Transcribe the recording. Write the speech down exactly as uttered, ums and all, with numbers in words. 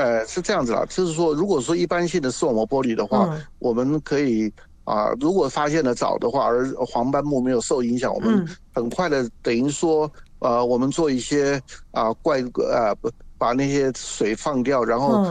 呃，是这样子啦，就是说，如果说一般性的视网膜剥离的话， 嗯我们可以啊、呃如果发现的早的话，而黄斑部没有受影响，我们嗯很快的等于说，呃，我们做一些啊、怪呃不把那些水放掉，然后嗯。